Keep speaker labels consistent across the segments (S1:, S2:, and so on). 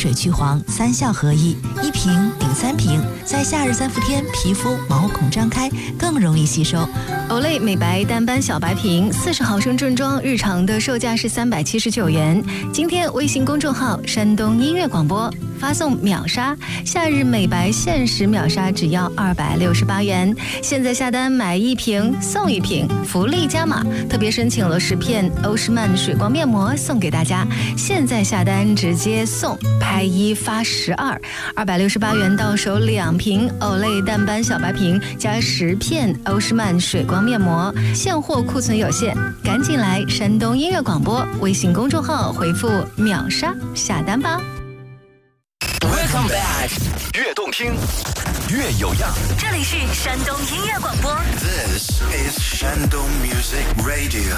S1: 水去黄，3效合一，1瓶顶3瓶，在夏日3伏天，皮肤毛孔张开，更容易吸收。
S2: Olay 美白单斑小白瓶40毫升正装，日常的售价是379元。今天微信公众号山东音乐广播发送秒杀，夏日美白限时秒杀只要268元。现在下单买1瓶送1瓶，福利加码，特别申请了10片欧诗漫水光面膜送给大家。现在下单直接送，拍1发12，268元到手2瓶 Olay 淡斑小白瓶加10片欧诗漫水光面膜，现货库存有限，赶紧来山东音乐广播微信公众号回复秒杀下单吧。
S3: Welcome back， 越动听越有样。
S4: 这里是山东音乐广播。
S3: This is Shandong Music Radio。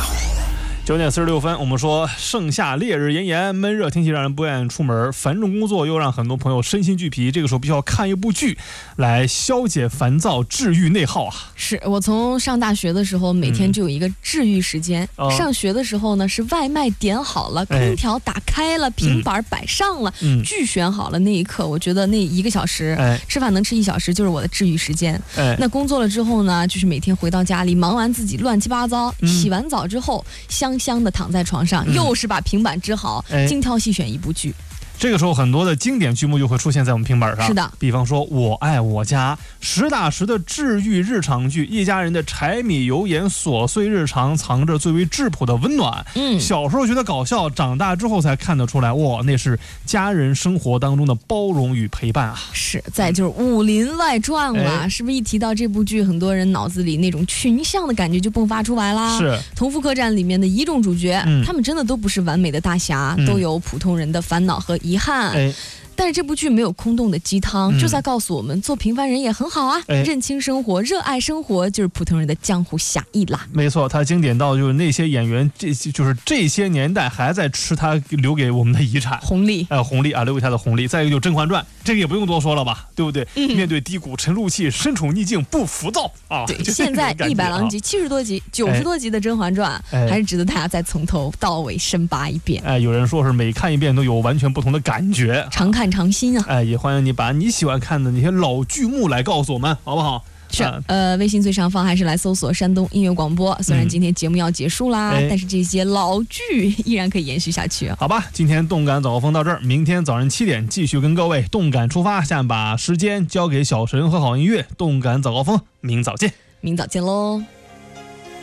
S5: 9点46分，我们说盛夏烈日炎炎，闷热天气让人不愿意出门，繁重工作又让很多朋友身心俱疲，这个时候必须要看一部剧来消解烦躁，治愈内耗啊。
S6: 是我从上大学的时候每天就有一个治愈时间，上学的时候呢是外卖点好了，空调打开了，平板摆上了，剧选好了，那一刻我觉得那1个小时，吃饭能吃1小时就是我的治愈时间。那工作了之后呢，就是每天回到家里忙完自己乱七八糟，洗完澡之后香香的躺在床上，又是把平板支好，精挑细选一部剧。
S5: 这个时候很多的经典剧目就会出现在我们平板上。
S6: 是的，
S5: 比方说我爱我家，实打实的治愈日常剧，一家人的柴米油盐琐碎日常藏着最为质朴的温暖。小时候觉得搞笑，长大之后才看得出来，哇，那是家人生活当中的包容与陪伴啊。
S6: 是，再就是《武林外传》了，是不是一提到这部剧，很多人脑子里那种群像的感觉就迸发出来啦？
S5: 是，
S6: 同福客栈里面的1众主角，他们真的都不是完美的大侠，都有普通人的烦恼和遗憾。但是这部剧没有空洞的鸡汤，就在告诉我们做平凡人也很好啊，认清生活，热爱生活，就是普通人的江湖侠义啦。
S5: 没错，它经典到就是那些演员，就是这些年代还在吃他留给我们的遗产
S6: 红利，
S5: 红利啊，留给他的红利。再一个就《甄嬛传》，这个也不用多说了吧，对不对？面对低谷沉入气，身处逆境不浮躁啊。
S6: 对，现在100郎集、70多集、90多集的《甄嬛传》，还是值得大家再从头到尾深扒一遍。
S5: 有人说是每看一遍都有完全不同的感觉，
S6: 常看常新啊。
S5: 也欢迎你把你喜欢看的那些老剧目来告诉我们，好不好？
S6: 是，微信最上方还是来搜索山东音乐广播。虽然今天节目要结束啦，但是这些老剧依然可以延续下去。
S5: 好吧，今天动感早高峰到这儿，明天早上7点继续跟各位动感出发。下面把时间交给小神和好音乐，动感早高峰，明早见。
S6: 明早见喽。